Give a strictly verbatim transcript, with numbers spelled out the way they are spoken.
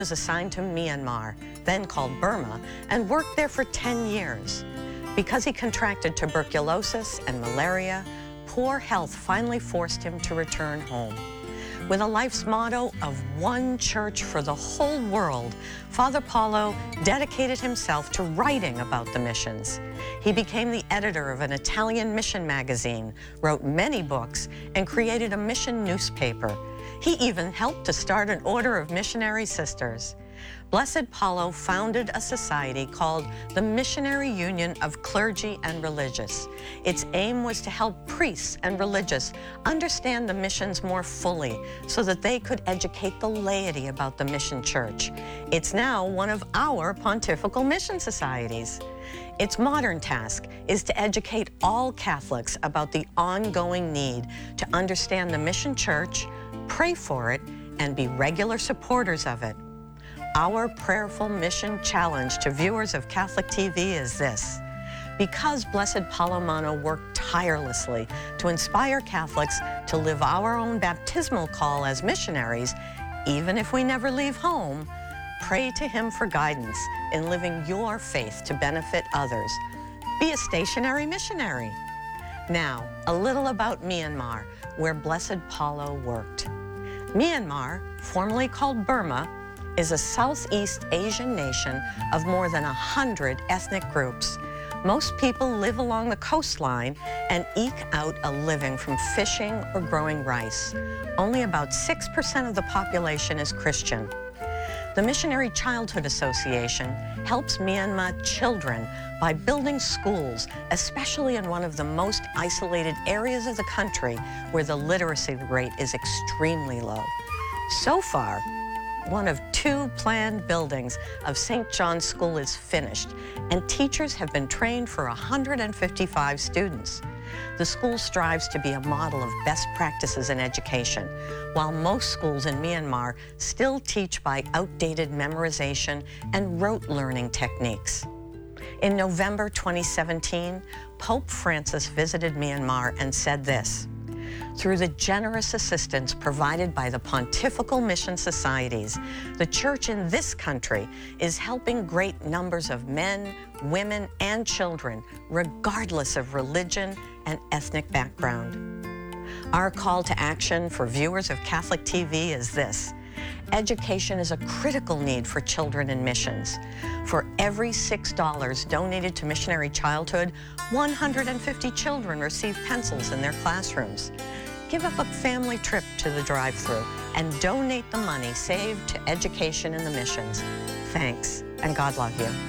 was assigned to Myanmar, then called Burma, and worked there for ten years. Because he contracted tuberculosis and malaria, poor health finally forced him to return home. With a life's motto of one church for the whole world, Father Paulo dedicated himself to writing about the missions. He became the editor of an Italian mission magazine, wrote many books, and created a mission newspaper. He even helped to start an order of missionary sisters. Blessed Paulo founded a society called the Missionary Union of Clergy and Religious. Its aim was to help priests and religious understand the missions more fully so that they could educate the laity about the mission church. It's now one of our pontifical mission societies. Its modern task is to educate all Catholics about the ongoing need to understand the mission church, pray for it, and be regular supporters of it. Our prayerful mission challenge to viewers of Catholic T V is this. Because Blessed Paulo Mano worked tirelessly to inspire Catholics to live our own baptismal call as missionaries, even if we never leave home, pray to him for guidance in living your faith to benefit others. Be a stationary missionary. Now, a little about Myanmar, where Blessed Paulo worked. Myanmar, formerly called Burma, is a Southeast Asian nation of more than a hundred ethnic groups. Most people live along the coastline and eke out a living from fishing or growing rice. Only about six percent of the population is Christian. The Missionary Childhood Association helps Myanmar children by building schools, especially in one of the most isolated areas of the country where the literacy rate is extremely low. So far, one of two planned buildings of Saint John's School is finished, and teachers have been trained for one hundred fifty-five students. The school strives to be a model of best practices in education, while most schools in Myanmar still teach by outdated memorization and rote learning techniques. In November twenty seventeen, Pope Francis visited Myanmar and said this: "Through the generous assistance provided by the Pontifical Mission Societies, the Church in this country is helping great numbers of men, women, and children, regardless of religion and ethnic background." Our call to action for viewers of Catholic T V is this: education is a critical need for children in missions. For every six dollars donated to Missionary Childhood, one hundred fifty children receive pencils in their classrooms. Give up a family trip to the drive-thru and donate the money saved to education in the missions. Thanks, and God love you.